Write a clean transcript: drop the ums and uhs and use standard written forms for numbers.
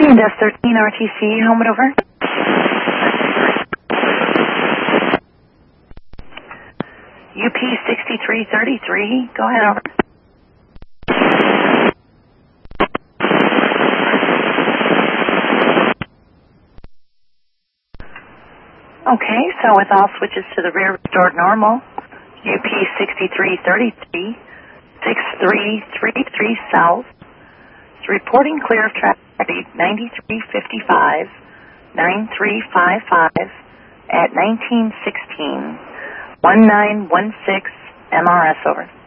Desk 13 RTC, home and over. UP 6333, go ahead, over. Okay, so with all switches to the rear restored normal, UP 6333, 6333 south, it's reporting clear of traffic 9355, 9355 at 1916, 1916 MRS, over.